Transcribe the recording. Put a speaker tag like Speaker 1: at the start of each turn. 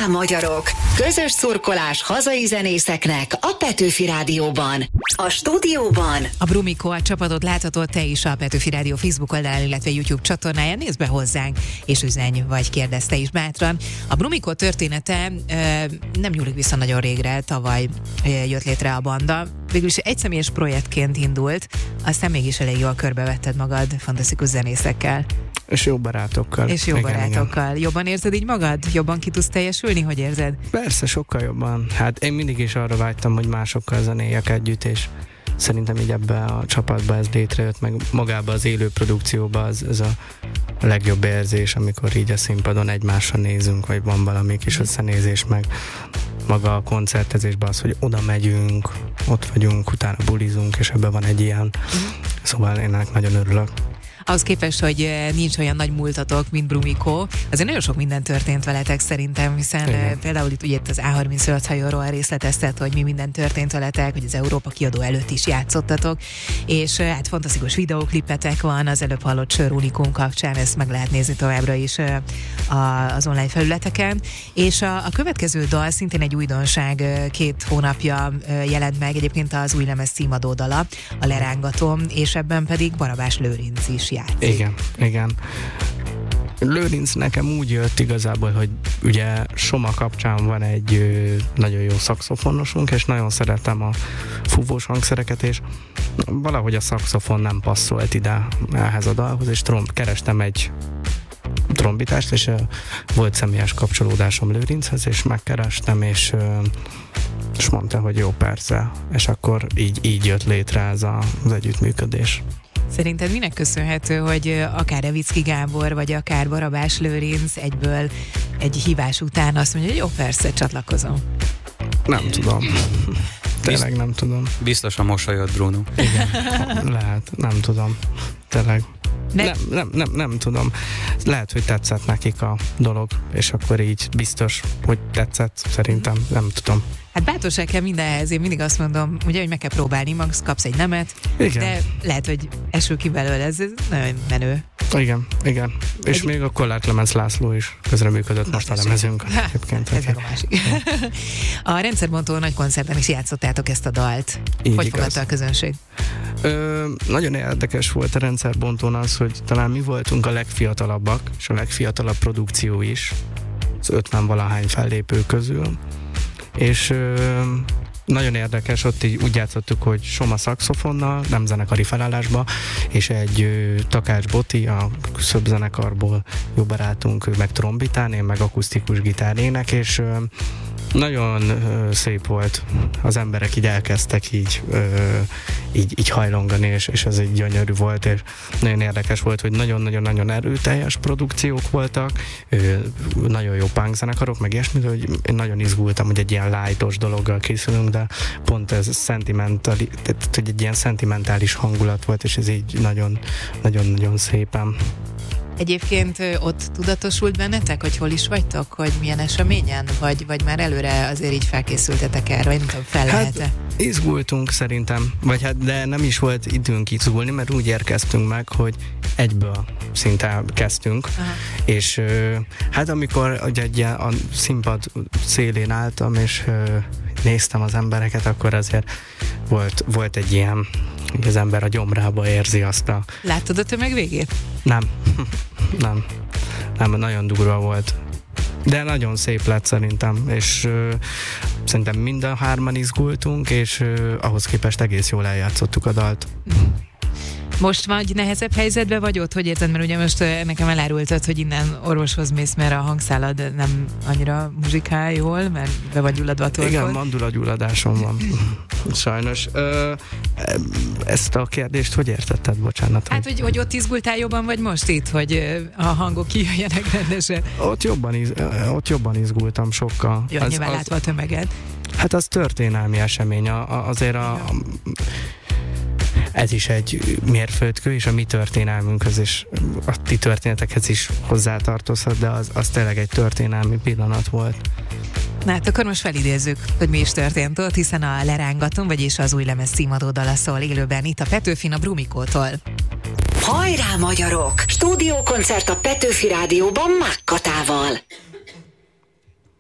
Speaker 1: Hajrá magyarok! Közös szurkolás hazai zenészeknek a Petőfi Rádióban. A stúdióban
Speaker 2: a Brumikó, a csapatot láthatod te is a Petőfi Rádió Facebook oldalán, illetve YouTube csatornáján. Nézd be hozzánk, és üzenj, vagy kérdezte is bátran. A Brumikó története nem nyúlik vissza nagyon régre, tavaly jött létre a banda. Végülis egyszemélyes projektként indult, aztán mégis elég jól körbevetted magad fantasztikus zenészekkel.
Speaker 3: És jó barátokkal.
Speaker 2: Igen. Jobban érzed így magad? Jobban ki tudsz teljesülni? Hogy érzed?
Speaker 3: Persze, sokkal jobban. Hát én mindig is arra vágytam, hogy másokkal zenéljek együtt, és szerintem így ebbe a csapatba ez létrejött, meg magába az élő produkcióba ez a legjobb érzés, amikor így a színpadon egymással nézünk, vagy van valami kis összenézés, meg maga a koncertezésben az, hogy oda megyünk, ott vagyunk, utána bulizunk, és ebben van egy ilyen. Szóval én ennek nagyon örülök.
Speaker 2: Ahhoz képest, hogy nincs olyan nagy múltatok, mint Brumikó, azért nagyon sok minden történt veletek szerintem, hiszen például itt ugye az A38 hajóról részletezted, hogy mi minden történt veletek, hogy az Európa kiadó előtt is játszottatok, és hát fantasztikus videóklipetek van az előbb hallott Sör Unikum kapcsán, ezt meg lehet nézni továbbra is az online felületeken, és a következő dal szintén egy újdonság, 2 hónapja jelent meg, egyébként az új lemez címadó dala, a Lerángatom, és ebben pedig Barabás Lőrinc is játszik.
Speaker 3: Igen. Lőrinc nekem úgy jött igazából, hogy ugye Soma kapcsán van egy nagyon jó szaxofonosunk, és nagyon szeretem a fúvós hangszereket, és valahogy a szaxofon nem passzolt ide ehhez a dalhoz, és kerestem egy trombitást, és volt személyes kapcsolódásom Lőrinchez, és megkerestem, és mondta, hogy jó, persze, és akkor így jött létre ez az együttműködés.
Speaker 2: Szerinted minek köszönhető, hogy akár Revicki Gábor, vagy akár Barabás Lőrinc egyből egy hívás után azt mondja, hogy jó, persze, csatlakozom?
Speaker 3: Nem tudom. Tényleg nem tudom.
Speaker 4: Biztos a mosolyod, Bruno.
Speaker 3: Igen, lehet, nem tudom. Tényleg. Nem tudom. Lehet, hogy tetszett nekik a dolog, és akkor így biztos, hogy tetszett, szerintem, nem tudom.
Speaker 2: Hát bátorság kell mindenhez, én mindig azt mondom, ugye, hogy meg kell próbálni, max kapsz egy nemet, igen. De lehet, hogy esül ki belőle, ez nagyon menő.
Speaker 3: Igen. És még a Kollár Clemens László is közreműködött most a lemezünk.
Speaker 2: Ez a másik. A Rendszerbontó nagy koncerten is játszottátok ezt a dalt.
Speaker 3: Így
Speaker 2: hogy
Speaker 3: igaz.
Speaker 2: fogadta a közönség?
Speaker 3: Nagyon érdekes volt a Rendszerbontón az, hogy talán mi voltunk a legfiatalabbak, és a legfiatalabb produkció is, az 50-valahány fellépő közül. És nagyon érdekes, ott így úgy játszottuk, hogy Soma szaxofonnal, nem zenekari felállásba, és egy Takács Boti, a szöbzenekarból jó barátunk, ő meg trombitán, én meg akusztikus gitárének, és nagyon szép volt. Az emberek így elkezdtek így hajlongani, és ez egy gyönyörű volt, és nagyon érdekes volt, hogy nagyon-nagyon erőteljes produkciók voltak, nagyon jó punk zenekarok, meg ilyesmi, hogy én nagyon izgultam, hogy egy ilyen lightos dologgal készülünk, de pont ez hogy egy ilyen szentimentális hangulat volt, és ez így nagyon szépen.
Speaker 2: Egyébként ott tudatosult bennetek, hogy hol is vagytok, hogy milyen eseményen, vagy már előre azért így felkészültetek erre, vagy nem tudom, fel lehet-e?
Speaker 3: Hát izgultunk szerintem, de nem is volt időnk izgulni, mert úgy érkeztünk meg, hogy egyből szinte kezdtünk, és hát amikor ugye a színpad szélén álltam, és néztem az embereket, akkor azért volt egy ilyen, hogy az ember a gyomrába érzi azt a...
Speaker 2: Láttad a tömeg végét?
Speaker 3: Nem, nagyon durva volt. De nagyon szép lett szerintem, és szerintem mind a hárman izgultunk, és ahhoz képest egész jól eljátszottuk a dalt.
Speaker 2: Most vagy nehezebb helyzetben vagy ott? Hogy érted? Mert ugye most nekem elárultad, hogy innen orvoshoz mész, mert a hangszálad nem annyira muzsikál jól, mert be vagy gyulladva a torkod.
Speaker 3: Igen, mandulagyulladásom van. Sajnos. Ezt a kérdést hogy értetted? Bocsánat.
Speaker 2: Hát, hogy ott izgultál jobban, vagy most itt, hogy a hangok kijöjjenek rendesen?
Speaker 3: Ott jobban izgultam sokkal.
Speaker 2: Jó, nyilván látva a tömeget.
Speaker 3: Hát az történelmi esemény. Azért ez is egy mérföldkő, és a mi történelmünkhöz és a ti történetekhez is hozzátartozhat, de az tényleg egy történelmi pillanat volt.
Speaker 2: Na hát akkor most felidézzük, hogy mi is történt ott, hiszen a Lerángatom, vagyis az új lemez címadó dala szól élőben itt a Petőfin a Brumikótól.
Speaker 1: Hajrá magyarok! Stúdiókoncert a Petőfi Rádióban Mákkatán.